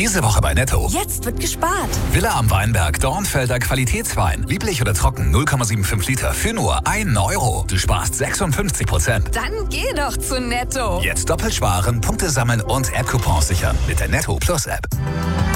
Diese Woche bei Netto. Jetzt wird gespart. Villa am Weinberg, Dornfelder Qualitätswein. Lieblich oder trocken, 0,75 Liter für nur 1 Euro. Du sparst 56%. Dann geh doch zu Netto. Jetzt doppelt sparen, Punkte sammeln und App-Coupons sichern mit der Netto Plus App.